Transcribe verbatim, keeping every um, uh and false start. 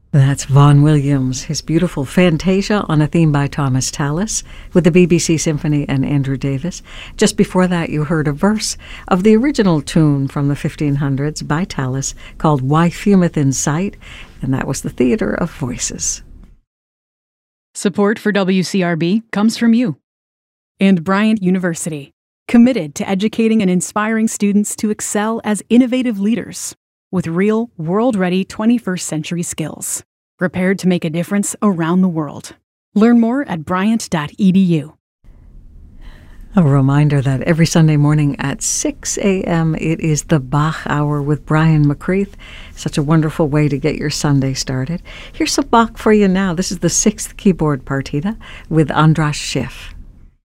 That's Vaughan Williams, his beautiful Fantasia on a theme by Thomas Tallis with the B B C Symphony and Andrew Davis. Just before that, you heard a verse of the original tune from the fifteen hundreds by Tallis called Why Fumeth in Sight, and that was the Theatre of Voices. Support for W C R B comes from you and Bryant University, committed to educating and inspiring students to excel as innovative leaders with real, world-ready twenty-first century skills, prepared to make a difference around the world. Learn more at bryant dot e d u. A reminder that every Sunday morning at six a.m. it is the Bach Hour with Brian McCreath. Such a wonderful way to get your Sunday started. Here's some Bach for you now. This is the sixth keyboard partita with Andras Schiff.